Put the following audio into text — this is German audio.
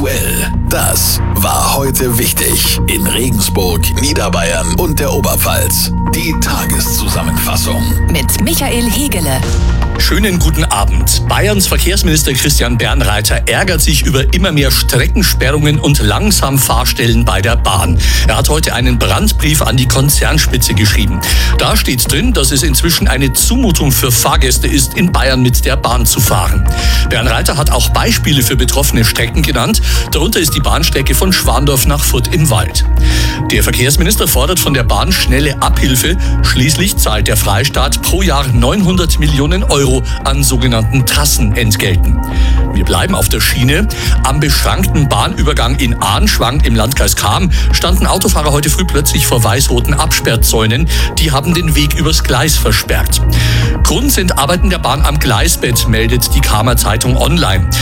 Aktuell. Das war heute wichtig in Regensburg, Niederbayern und der Oberpfalz. Die Tageszusammenfassung Mit Michael Hegele. Schönen guten Abend. Bayerns Verkehrsminister Christian Bernreiter ärgert sich über immer mehr Streckensperrungen und Langsamfahrstellen bei der Bahn. Er hat heute einen Brandbrief an die Konzernspitze geschrieben. Da steht drin, dass es inzwischen eine Zumutung für Fahrgäste ist, in Bayern mit der Bahn zu fahren. Bernreiter hat auch Beispiele für betroffene Strecken genannt. Darunter ist die Bahnstrecke von Schwandorf nach Furth im Wald. Der Verkehrsminister fordert von der Bahn schnelle Abhilfe. Schließlich zahlt der Freistaat pro Jahr 900 Millionen Euro an sogenannten Trassenentgelten. Wir bleiben auf der Schiene. Am beschrankten Bahnübergang in Arnschwang im Landkreis Cham standen Autofahrer heute früh plötzlich vor weiß-roten Absperrzäunen. Die haben den Weg übers Gleis versperrt. Grund sind Arbeiten der Bahn am Gleisbett, meldet die Chamer Zeitung online.